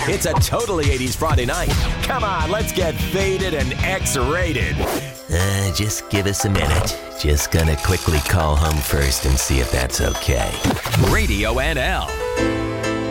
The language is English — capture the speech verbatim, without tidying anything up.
It's a totally eighties Friday night. Come on, let's get faded and X-rated. Uh, just give us a minute. Just gonna quickly call home first and see if that's okay. Radio N L.